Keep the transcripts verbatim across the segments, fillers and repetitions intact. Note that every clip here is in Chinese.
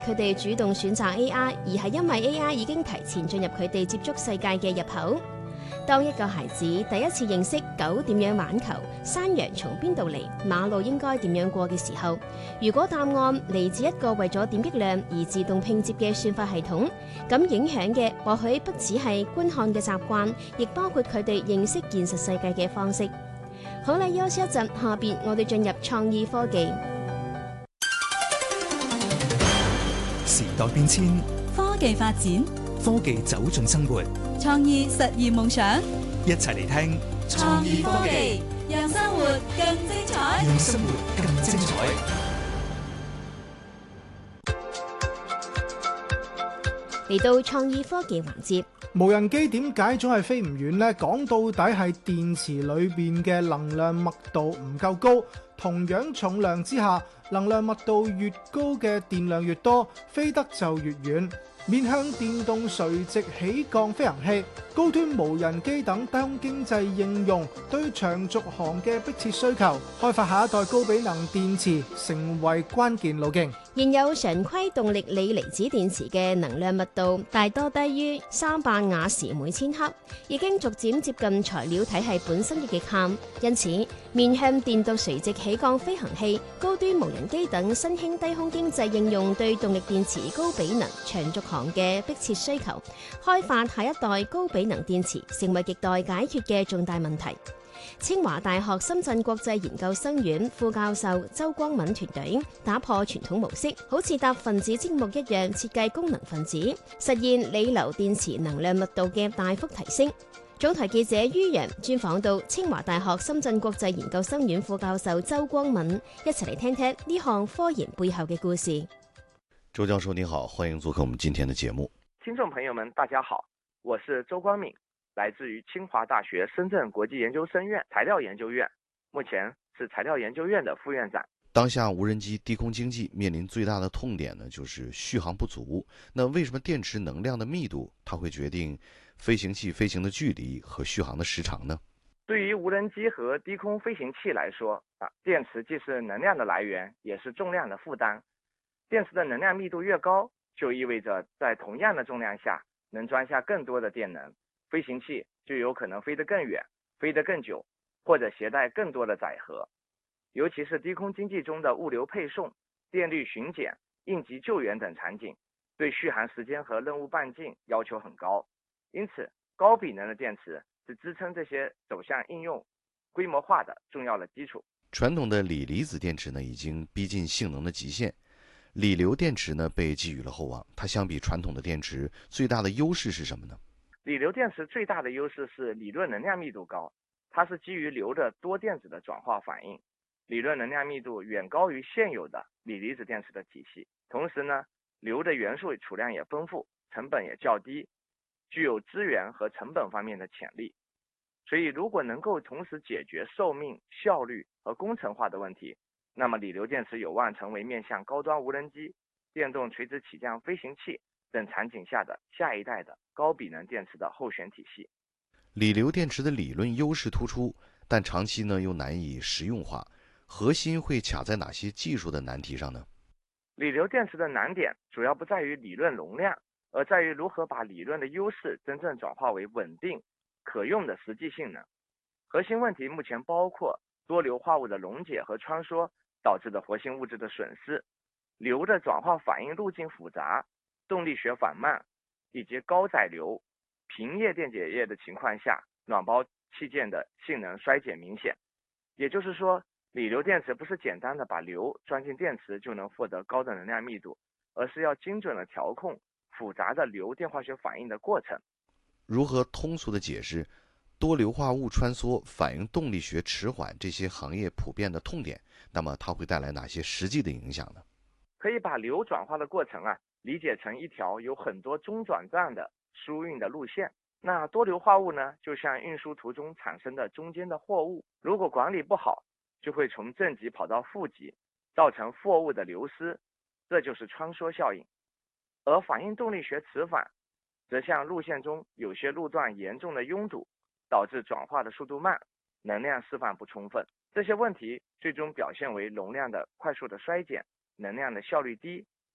佢哋主動選擇 A I， 而係因為 A I 已經提前進入佢哋接觸世界嘅入口。當一個孩子第一次認識狗點樣玩球、山羊從邊度嚟、馬路應該點樣過嘅時候，如果答案嚟自一個為咗點擊量而自動拼接嘅算法系統，咁影響嘅或許不只係觀看嘅習慣，亦包括佢哋認識現實世界嘅方式。好啦，休息一陣，下邊我哋進入創意科技。 時代變遷， 科技發展， 科技走進生活， 創意實現夢想。 一齊嚟聽創意科技，讓生活更精彩。 讓生活更精彩。 嚟到創意科技環節， 無人機點解總係飛唔遠呢？講到底係電池裏邊嘅能量密度唔夠高。同樣重量之下，能量密度越高嘅電量越多，飛得就越遠。面向電動垂直起降飛行器、高端無人機等低空經濟應用，對長續航嘅迫切需求，開發下一代高比能電池成為關鍵路徑。 現有常規動力鋰離子電池嘅能量密度大多低於三百瓦時每千克，已經逐漸接近材料體系本身嘅極限。因此，面向電動垂直起降飛行器、高端無人機等新興低空經濟應用對動力電池高比能長續航嘅迫切需求，開發下一代高比能電池成為亟待解決嘅重大問題。清華大學深圳國際研究生院副教授周光敏團隊打破傳統模式，好似搭分子積木一樣設計功能分子，實現鋰流電池能量密度嘅大幅提升。總台記者于洋專訪到清華大學深圳國際研究生院副教授周光敏，一齊嚟聽聽呢項科研背後嘅故事。 周教授你好，歡迎做客我們今天的節目。 聽眾朋友們大家好，我是周光敏，來自於清華大學深圳國際研究生院材料研究院，目前是材料研究院的副院長。 當下無人機低空經濟面臨最大的痛點呢，就是續航不足。那為什麼電池能量的密度，它會決定飛行器飛行的距離和續航的時長呢？ 對於無人機和低空飛行器來說，啊，電池既是能量的來源，也是重量的負擔。電池的能量密度越高，就意味着在同樣的重量下，能裝下更多的電能，飛行器就有可能飛得更遠，飛得更久，或者攜帶更多的載荷。尤其是低空經濟中的物流配送、電力巡檢、應急救援等場景，對續航時間和任務半徑要求很高。因此，高比能的電池是支撐這些走向應用規模化的重要的基礎。 傳統的鋰離子電池呢，已經逼近性能的極限。鋰流電池呢被寄予了厚望，它相比傳統的電池最大的優勢是什麼呢？ 鋰流電池最大的優勢是理論能量密度高，它是基於鋰的多電子的轉化反應，理論能量密度遠高於現有的鋰離子電池的體系。同時呢，鋰的元素儲量也豐富，成本也較低，具有資源和成本方面的潛力。所以如果能夠同時解決壽命、效率和工程化的問題，那麼鋰流電池有望成為面向高端無人機、電動垂直起降飛行器等場景下的下一代的高比能電池的候選體系。 鋰流電池的理論優勢突出，但長期呢又難以實用化，核心會卡在哪些技術的難題上呢？ 鋰流電池的難點主要不在於理論容量，而在於如何把理論的優勢真正轉化為穩定、可用的實際性能。核心問題目前包括多硫化物的溶解和穿梭導致的活性物質的損失，鋰的轉化反應路徑複雜，動力學緩慢，以及高載硫、平液電解液的情況下，暖包器件的性能衰減明顯。也就是說，鋰流電池不是簡單的把硫裝進電池就能獲得高的能量密度，而是要精準的調控複雜的硫電化學反應的過程。 如何通俗的解釋多硫化物穿梭、反應動力學遲緩這些行業普遍的痛點，那麼它會帶來哪些實際的影響呢？ 可以把硫轉化的過程啊理解成一條有很多中轉站的輸運的路線。那多硫化物呢，就像運輸途中產生的中間的貨物，如果管理不好，就會從正極跑到負極，造成貨物的流失，這就是穿梭效應。而反應動力學遲緩，則像路線中有些路段嚴重的擁堵，導致轉化的速度慢，能量釋放不充分。這些問題最終表現為容量的快速的衰減，能量的效率低，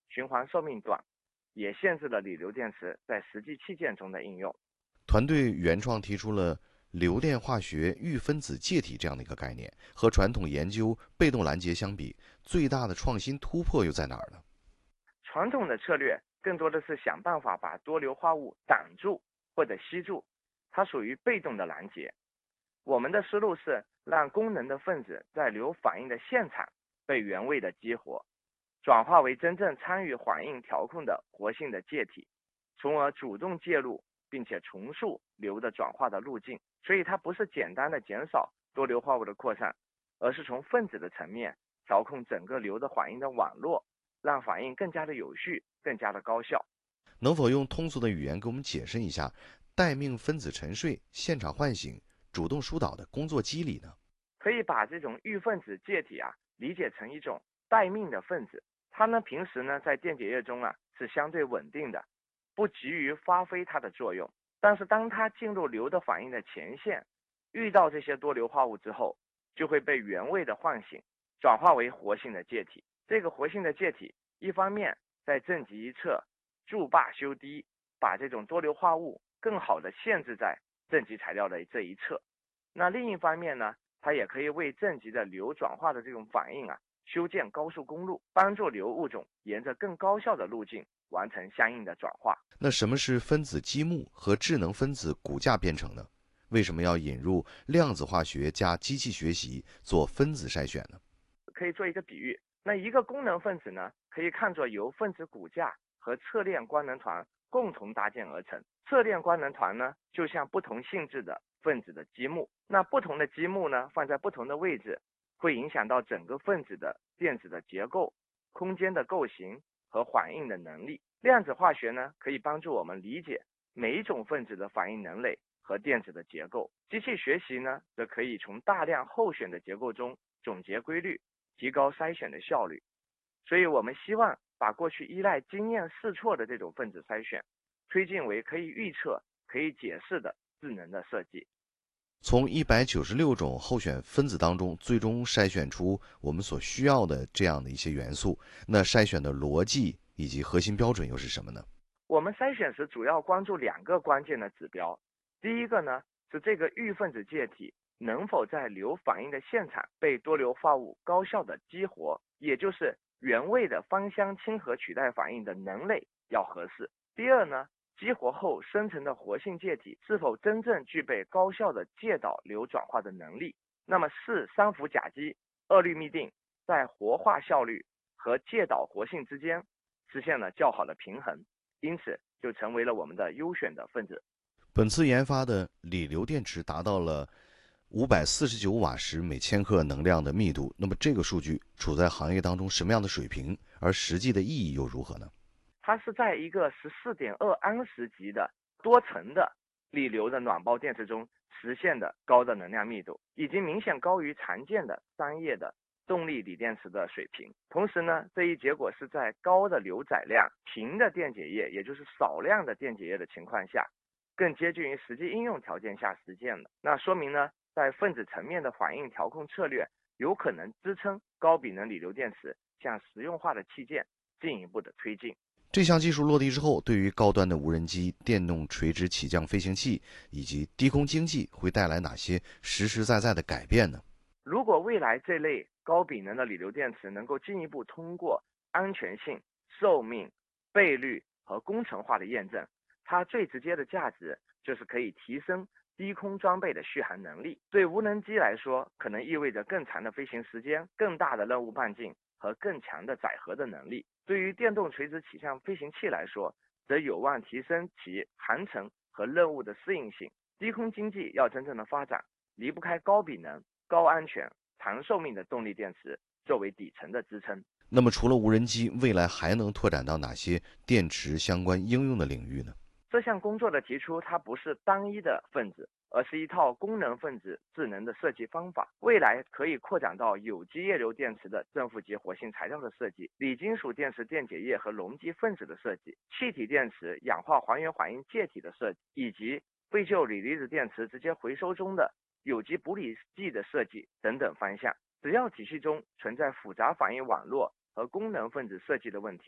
循环寿命短，也限制了锂流电池在实际器件中的应用。 团队原创提出了流电化学预分子介体这样的一个概念，和传统研究被动拦截相比，最大的创新突破又在哪儿呢？ 传统的策略更多的是想办法把多硫化物挡住或者吸住，它属于被动的拦截。我们的思路是让功能的分子在硫反应的现场被原位的激活，转化为真正参与反应调控的活性的介体，从而主动介入并且重塑硫的转化的路径。所以它不是简单的减少多硫化物的扩散，而是从分子的层面调控整个硫的反应的网络，让反应更加的有序，更加的高效。 能否用通俗的语言给我们解释一下待命分子沉睡、现场唤醒、主动疏导的工作机理呢？ 可以把这种预分子介体啊理解成一种待命的分子，它呢平时呢在电解液中啊是相对稳定的，不急于发挥它的作用。但是当它进入硫的反应的前线，遇到这些多硫化物之后，就会被原位的唤醒，转化为活性的介体。这个活性的介体一方面在正极一侧筑坝修堤，把这种多硫化物更好的限制在正极材料的这一侧。那另一方面呢，它也可以为正极的硫转化的这种反应啊修建高速公路，帮助硫物种沿着更高效的路径完成相应的转化。 那什么是分子积木和智能分子骨架编程呢？为什么要引入量子化学加机器学习做分子筛选呢？ 可以做一个比喻，那一个功能分子呢，可以看作由分子骨架和侧链官能团共同搭建而成。侧链官能团呢，就像不同性质的分子的积木，那不同的积木呢，放在不同的位置，会影响到整个分子的电子的结构、空间的构型和反应的能力。量子化学呢，可以帮助我们理解每一种分子的反应能力和电子的结构。机器学习呢，则可以从大量候选的结构中总结规律，提高筛选的效率。所以我们希望把过去依赖经验试错的这种分子筛选，推进为可以预测、可以解释的智能的设计。 从一百九十六种候选分子当中，最终筛选出我们所需要的这样的一些元素，那筛选的逻辑以及核心标准又是什么呢？ 我们筛选时主要关注两个关键的指标。第一个呢，是这个预分子介体能否在硫反应的现场被多硫化物高效的激活，也就是原位的芳香亲和取代反应的能力要合适。第二呢，激活后生成的活性介体是否真正具备高效的介导硫转化的能力。那么四三氟甲基二氯嘧啶在活化效率和介导活性之间实现了较好的平衡，因此就成为了我们的优选的分子。 本次研发的锂硫电池达到了五百四十九瓦时每千克能量的密度，那么这个数据处在行业当中什么样的水平？而实际的意义又如何呢？ 它是在一个 十四点二安时级的多层的锂硫的暖包电池中实现的高的能量密度，已经明显高于常见的商业的动力锂电池的水平。同时呢，这一结果是在高的流载量、平的电解液，也就是少量的电解液的情况下，更接近于实际应用条件下实现的。那说明呢，在分子层面的反应调控策略有可能支撑高比能锂硫电池向实用化的器件进一步的推进。 这项技术落地之后，对于高端的无人机、电动垂直起降飞行器以及低空经济会带来哪些实实在在的改变呢？ 如果未来这类高比能的锂硫电池能够进一步通过安全性、寿命、倍率和工程化的验证，它最直接的价值就是可以提升低空装备的续航能力。对无人机来说，可能意味着更长的飞行时间、更大的任务半径和更强的载荷的能力。对于电动垂直起降飞行器来说，则有望提升其航程和任务的适应性。低空经济要真正的发展，离不开高比能、高安全、长寿命的动力电池作为底层的支撑。 那么除了无人机，未来还能拓展到哪些电池相关应用的领域呢？ 这项工作的提出，它不是单一的分子，而是一套功能分子智能的设计方法。未来可以扩展到有机液流电池的正负极活性材料的设计、锂金属电池电解液和溶剂分子的设计、气体电池氧化还原反应介体的设计，以及废旧锂离子电池直接回收中的有机补理剂的设计等等方向。只要体系中存在复杂反应网络和功能分子设计的问题，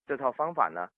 这套方法呢，